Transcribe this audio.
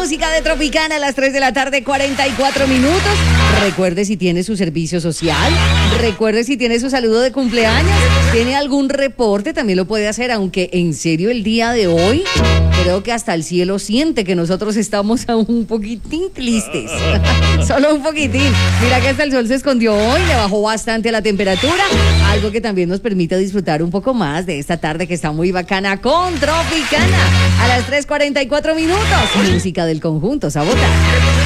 música de Tropicana a las 3 de la tarde, 44 minutos. Recuerde si tiene su servicio social, recuerde si tiene su saludo de cumpleaños, tiene algún reporte, también lo puede hacer, aunque en serio el día de hoy creo que hasta el cielo siente que nosotros estamos aún un poquitín tristes, solo un poquitín. Mira que hasta el sol se escondió hoy, le bajó bastante la temperatura, algo que también nos permite disfrutar un poco más de esta tarde que está muy bacana con Tropicana a las 3:44 minutos. Música del conjunto Sabotaje.